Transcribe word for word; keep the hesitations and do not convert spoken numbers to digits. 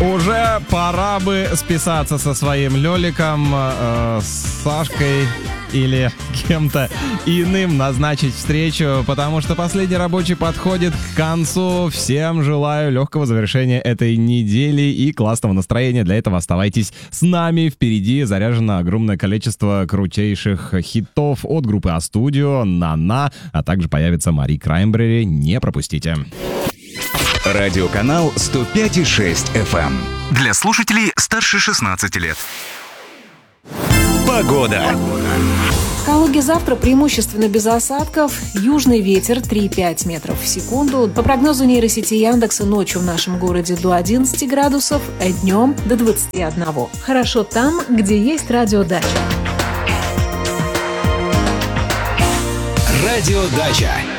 Уже пора бы списаться со своим Лёликом, э, с Сашкой или кем-то иным назначить встречу, потому что последний рабочий подходит к концу. Всем желаю легкого завершения этой недели и классного настроения. Для этого оставайтесь с нами. Впереди заряжено огромное количество крутейших хитов от группы А-Студио, Нана, а также появится Мари Краймбрери. Не пропустите. Радиоканал сто пять и шесть эф эм. Для слушателей старше шестнадцати лет. Погода. В Калуге завтра преимущественно без осадков. Южный ветер три-пять метров в секунду. По прогнозу нейросети Яндекса, ночью в нашем городе до одиннадцати градусов, а днем до двадцати одного. Хорошо там, где есть радиодача. Радиодача.